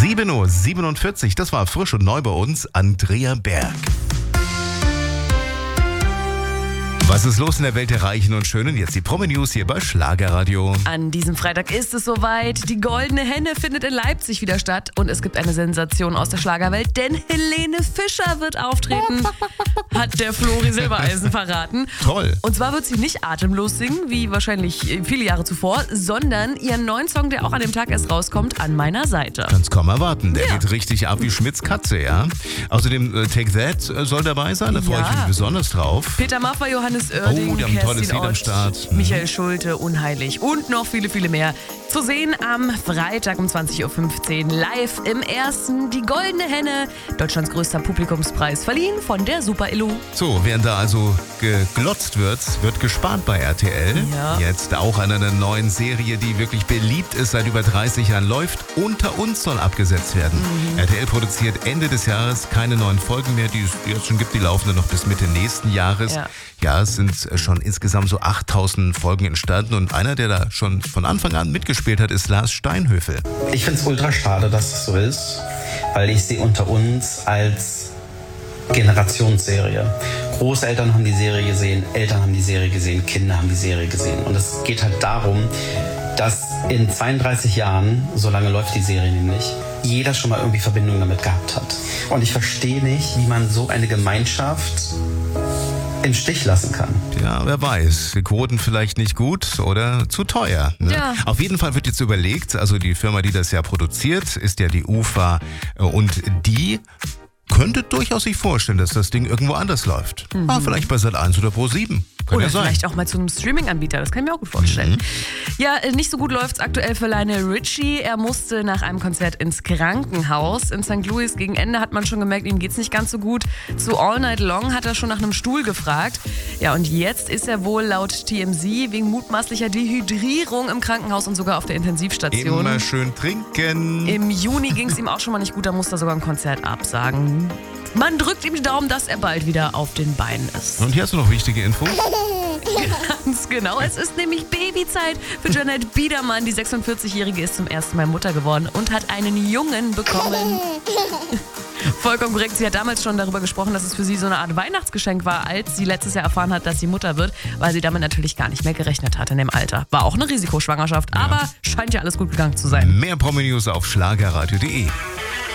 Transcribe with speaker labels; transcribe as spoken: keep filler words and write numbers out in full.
Speaker 1: sieben Uhr siebenundvierzig, das war frisch und neu bei uns, Andrea Berg. Was ist los in der Welt der Reichen und Schönen? Jetzt die Promi-News hier bei Schlagerradio.
Speaker 2: An diesem Freitag ist es soweit. Die Goldene Henne findet in Leipzig wieder statt. Und es gibt eine Sensation aus der Schlagerwelt, denn Helene Fischer wird auftreten, hat der Flori Silbereisen verraten.
Speaker 1: Toll.
Speaker 2: Und zwar wird sie nicht atemlos singen, wie wahrscheinlich viele Jahre zuvor, sondern ihren neuen Song, der auch an dem Tag erst rauskommt, An meiner Seite.
Speaker 1: Kannst kaum erwarten. Der
Speaker 2: Ja.
Speaker 1: geht richtig ab wie Schmitz Katze, ja? Außerdem äh, Take That äh, soll dabei sein, da freue ich
Speaker 2: Ja.
Speaker 1: mich besonders drauf.
Speaker 2: Peter Maffay, Johannes Oerding,
Speaker 1: Oh, die haben ein tolles
Speaker 2: Kerstin
Speaker 1: Lied am
Speaker 2: Ott,
Speaker 1: Start. Mhm.
Speaker 2: Michael Schulte, Unheilig und noch viele, viele mehr. Zu sehen am Freitag um zwanzig Uhr fünfzehn live im Ersten. Die Goldene Henne, Deutschlands größter Publikumspreis, verliehen von der Super Illu.
Speaker 1: So, während da also geglotzt wird, wird gespart bei R T L.
Speaker 2: Ja.
Speaker 1: Jetzt auch an einer neuen Serie, die wirklich beliebt ist, seit über dreißig Jahren läuft. Unter uns soll abgesetzt werden.
Speaker 2: Mhm.
Speaker 1: R T L produziert Ende des Jahres keine neuen Folgen mehr, die es jetzt schon gibt. Die laufen dann noch bis Mitte nächsten Jahres.
Speaker 2: Ja.
Speaker 1: Ja, es sind schon insgesamt so achttausend Folgen entstanden. Und einer, der da schon von Anfang an mitgespielt hat, ist Lars Steinhöfel.
Speaker 3: Ich finde es ultra schade, dass es so ist, weil ich sehe Unter uns als Generationsserie. Großeltern haben die Serie gesehen, Eltern haben die Serie gesehen, Kinder haben die Serie gesehen. Und es geht halt darum, dass in zweiunddreißig Jahren, so lange läuft die Serie nämlich, jeder schon mal irgendwie Verbindung damit gehabt hat. Und ich verstehe nicht, wie man so eine Gemeinschaft im Stich lassen kann.
Speaker 1: Ja, wer weiß. Die Quoten vielleicht nicht gut oder zu teuer. Ne?
Speaker 2: Ja.
Speaker 1: Auf jeden Fall wird jetzt überlegt, also die Firma, die das ja produziert, ist ja die U F A und die könnte durchaus sich vorstellen, dass das Ding irgendwo anders läuft. Mhm. Ah, vielleicht bei Sat eins oder Pro sieben. Kann
Speaker 2: Oder
Speaker 1: ja sein.
Speaker 2: vielleicht auch mal zu einem Streaming-Anbieter, das kann ich mir auch gut vorstellen.
Speaker 1: Mhm.
Speaker 2: Ja, äh, nicht so gut läuft's aktuell für Lionel Richie. Er musste nach einem Konzert ins Krankenhaus in Sankt Louis. Gegen Ende hat man schon gemerkt, ihm geht's nicht ganz so gut. Zu All Night Long hat er schon nach einem Stuhl gefragt. Ja, und jetzt ist er wohl laut T M Z wegen mutmaßlicher Dehydrierung im Krankenhaus und sogar auf der Intensivstation.
Speaker 1: Immer schön trinken.
Speaker 2: Im Juni ging's ihm auch schon mal nicht gut, da musste er sogar ein Konzert absagen. Man drückt ihm die Daumen, dass er bald wieder auf den Beinen ist.
Speaker 1: Und hier hast du noch wichtige Infos.
Speaker 2: Ganz genau, es ist nämlich Babyzeit für Jeanette Biedermann. Die sechsundvierzigjährige ist zum ersten Mal Mutter geworden und hat einen Jungen bekommen. Vollkommen korrekt, sie hat damals schon darüber gesprochen, dass es für sie so eine Art Weihnachtsgeschenk war, als sie letztes Jahr erfahren hat, dass sie Mutter wird, weil sie damit natürlich gar nicht mehr gerechnet hat in dem Alter. War auch eine Risikoschwangerschaft,
Speaker 1: Ja.
Speaker 2: aber scheint ja alles gut gegangen zu sein.
Speaker 1: Mehr Promi-News auf schlagerradio punkt de.